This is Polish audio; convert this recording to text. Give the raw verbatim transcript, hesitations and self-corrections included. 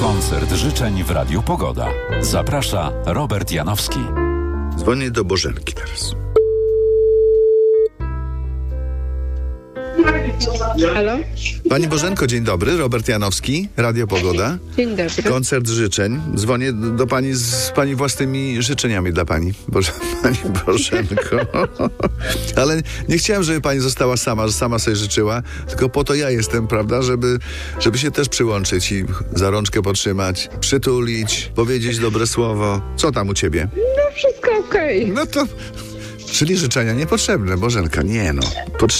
Koncert życzeń w Radiu Pogoda. Zaprasza Robert Janowski. Dzwonię do Bożenki teraz. Halo? Pani Bożenko, dzień dobry. Robert Janowski, Radio Pogoda. Dzień dobry. Koncert życzeń. Dzwonię do pani z pani własnymi życzeniami dla pani. Boże, pani Bożenko. Ale nie chciałem, żeby pani została sama, że sama sobie życzyła, tylko po to ja jestem, prawda, żeby, żeby się też przyłączyć i za rączkę potrzymać, przytulić, powiedzieć dobre słowo. Co tam u ciebie? No wszystko okej. No to... Czyli życzenia niepotrzebne, Bożenka. Nie no. Potrzebne.